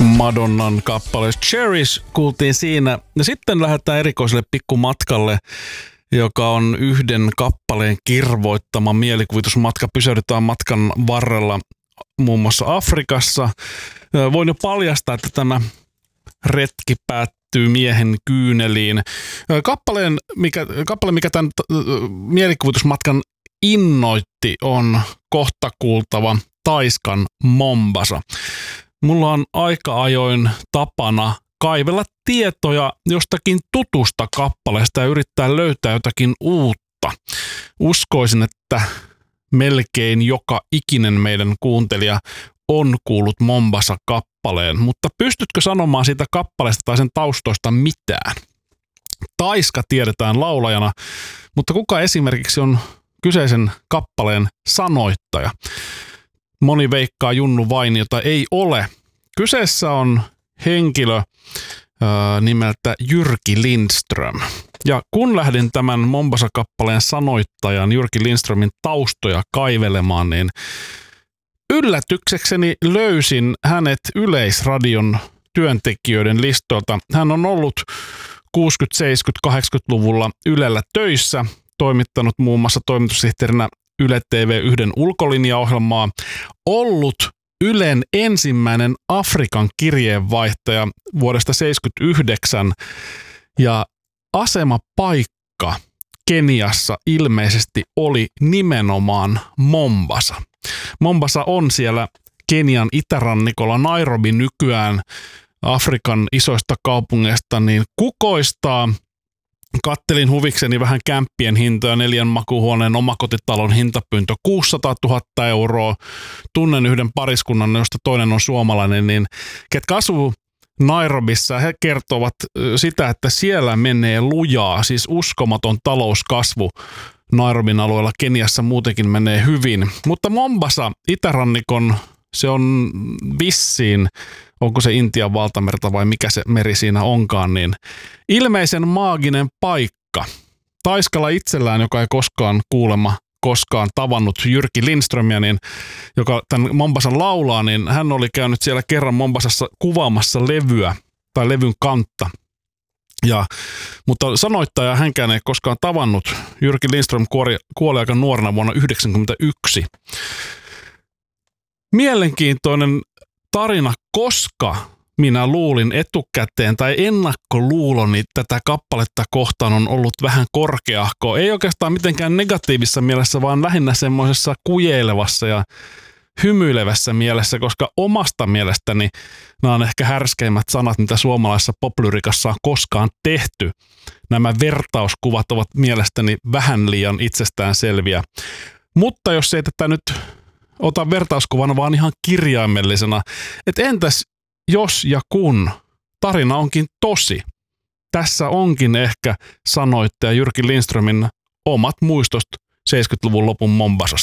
Madonnan kappale Cherish kuultiin siinä. Ja sitten lähdetään erikoiselle pikkumatkalle, joka on yhden kappaleen kirvoittama mielikuvitusmatka. Pysähdytään matkan varrella muun muassa Afrikassa. Voin jo paljastaa, että tämä retki päättyy miehen kyyneliin. Kappale, mikä tämän mielikuvitusmatkan innoitti, on kohta kuultava Taiskan Mombasa. Mulla on aika ajoin tapana kaivella tietoja jostakin tutusta kappaleesta ja yrittää löytää jotakin uutta. Uskoisin, että melkein joka ikinen meidän kuuntelija on kuullut Mombasa-kappaleen, mutta pystytkö sanomaan siitä kappaleesta tai sen taustoista mitään? Taiska tiedetään laulajana, mutta kuka esimerkiksi on kyseisen kappaleen sanoittaja? Moni veikkaa Junnu Vainiota, ei ole. Kyseessä on henkilö nimeltä Jyrki Lindström. Ja kun lähdin tämän Mombasa-kappaleen sanoittajan Jyrki Lindströmin taustoja kaivelemaan, niin yllätyksekseni löysin hänet Yleisradion työntekijöiden listoilta. Hän on ollut 60-, 70-, 80-luvulla Ylellä töissä, toimittanut muun muassa toimitussihteerinä Yle TV1 ulkolinjaohjelmaa, ollut Ylen ensimmäinen Afrikan kirjeenvaihtaja vuodesta 1979 ja asemapaikka Keniassa ilmeisesti oli nimenomaan Mombasa. Mombasa on siellä Kenian itärannikolla. Nairobi nykyään Afrikan isoista kaupungeista niin kukoistaa. Kattelin huvikseni vähän kämppien hintoja, 4 makuuhuoneen omakotitalon hintapyyntö 600 000 €. Tunnen yhden pariskunnan, josta toinen on suomalainen, niin ketkä asuu Nairobissa, he kertovat sitä, että siellä menee lujaa, siis uskomaton talouskasvu Nairobin alueella. Keniassa muutenkin menee hyvin, mutta Mombasa, itärannikon, se on vissiin, onko se Intian valtamerta vai mikä se meri siinä onkaan, niin ilmeisen maaginen paikka. Taiskalla itsellään, joka ei koskaan tavannut Jyrki Lindströmiä, niin, joka tämän Mombasan laulaa, niin hän oli käynyt siellä kerran Mombasassa kuvaamassa levyä tai levyn kantta. Mutta sanoittaja hänkään ei koskaan tavannut. Jyrki Lindström kuoli aika nuorena vuonna 1991. Mielenkiintoinen tarina, koska minä luulin etukäteen tai ennakkoluuloni tätä kappaletta kohtaan on ollut vähän korkeahko. Ei oikeastaan mitenkään negatiivisessa mielessä, vaan lähinnä semmoisessa kujeilevassa ja hymyilevässä mielessä, koska omasta mielestäni nämä on ehkä härskeimmät sanat, mitä suomalaisessa poplyrikassa on koskaan tehty. Nämä vertauskuvat ovat mielestäni vähän liian itsestäänselviä. Mutta jos ei tätä nyt ota vertauskuvana, vaan ihan kirjaimellisena, että entäs jos ja kun tarina onkin tosi? Tässä onkin ehkä sanoittaja Jyrki Lindströmin omat muistot 70-luvun lopun Mombasasta.